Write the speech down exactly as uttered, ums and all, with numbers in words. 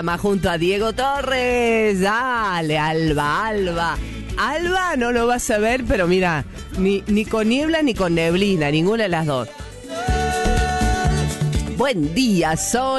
Más junto a Diego Torres. Dale, Alba, Alba. Alba no lo vas a ver, pero mira, ni, ni con niebla ni con neblina, ninguna de las dos. Buen día, Sol.